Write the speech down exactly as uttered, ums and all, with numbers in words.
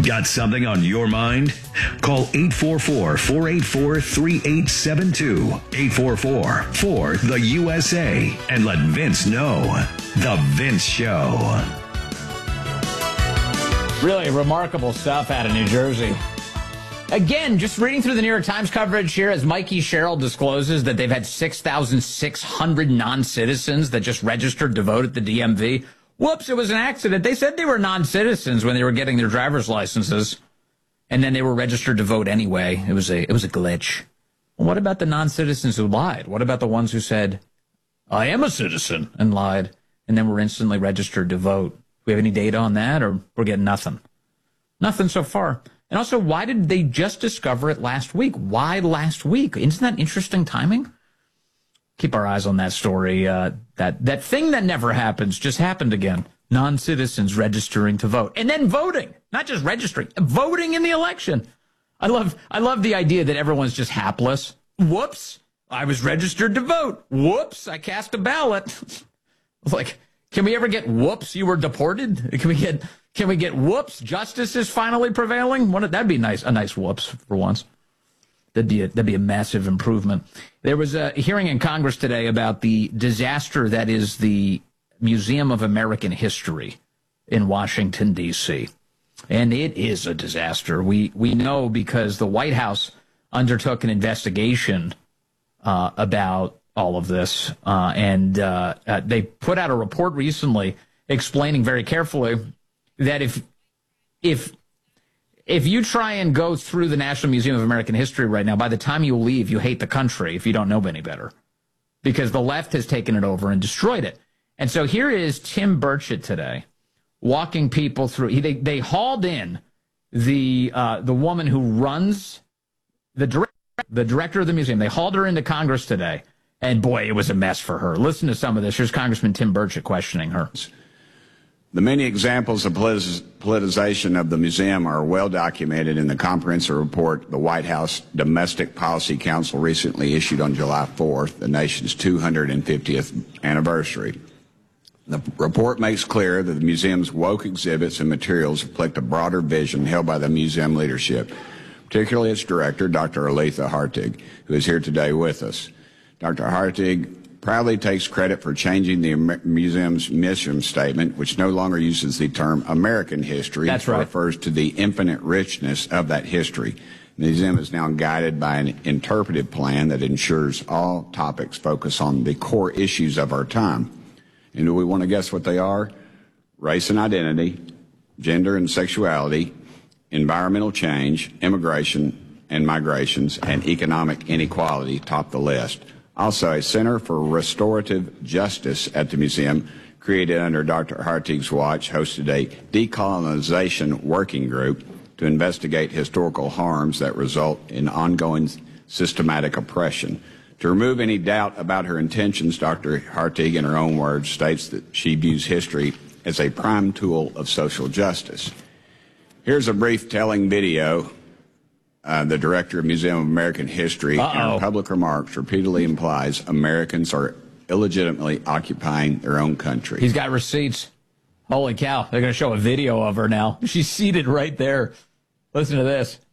Got something on your mind? Call eight four four, four eight four, three eight seven two, eight four four, four the U S A, and let Vince know. The Vince Show. Really remarkable stuff out of New Jersey. Again, just reading through the New York Times coverage here as Mikey Sherrill discloses that they've had six thousand six hundred non-citizens that just registered to vote at the D M V. Whoops, it was an accident. They said they were non-citizens when they were getting their driver's licenses, and then they were registered to vote anyway. It was a it was a glitch. Well, what about the non-citizens who lied? What about the ones who said, I am a citizen, and lied, and then were instantly registered to vote? Do we have any data on that, or we're getting nothing? Nothing so far. And also, why did they just discover it last week? Why last week? Isn't that interesting timing? Keep our eyes on that story. Uh, that, that thing that never happens just happened again. Non-citizens registering to vote. And then voting. Not just registering. Voting in the election. I love I love the idea that everyone's just hapless. Whoops. I was registered to vote. Whoops. I cast a ballot. Like, can we ever get whoops, you were deported? Can we get... Can we get whoops? Justice is finally prevailing. One, that'd be nice. A nice whoops for once. That'd be a, that'd be a massive improvement. There was a hearing in Congress today about the disaster that is the Museum of American History in Washington, D C, and it is a disaster. We we know because the White House undertook an investigation uh, about all of this, uh, and uh, uh, they put out a report recently explaining very carefully that if if if you try and go through the National Museum of American History right now, by the time you leave, you hate the country if you don't know any better, because the left has taken it over and destroyed it. And so here is Tim Burchett today, walking people through. He, they they hauled in the uh, the woman who runs the direct, the director of the museum. They hauled her into Congress today, and boy, it was a mess for her. Listen to some of this. Here's Congressman Tim Burchett questioning her. The many examples of politiz politicization of the museum are well documented in the comprehensive report the White House Domestic Policy Council recently issued on July fourth, the nation's two hundred fiftieth anniversary. The report makes clear that the museum's woke exhibits and materials reflect a broader vision held by the museum leadership, particularly its director, Doctor Aletha Hartig, who is here today with us. Doctor Hartig proudly takes credit for changing the museum's mission statement, which no longer uses the term American history. That's right. It refers to the infinite richness of that history. The museum is now guided by an interpretive plan that ensures all topics focus on the core issues of our time. And do we want to guess what they are? Race and identity, gender and sexuality, environmental change, immigration and migrations, and economic inequality top the list. Also, a Center for Restorative Justice at the museum, created under Doctor Hartig's watch, hosted a decolonization working group to investigate historical harms that result in ongoing systematic oppression. To remove any doubt about her intentions, Doctor Hartig, in her own words, states that she views history as a prime tool of social justice. Here's a brief telling video. Uh, the director of Museum of American History, Uh-oh. in her public remarks, repeatedly implies Americans are illegitimately occupying their own country. He's got receipts. Holy cow. They're going to show a video of her now. She's seated right there. Listen to this.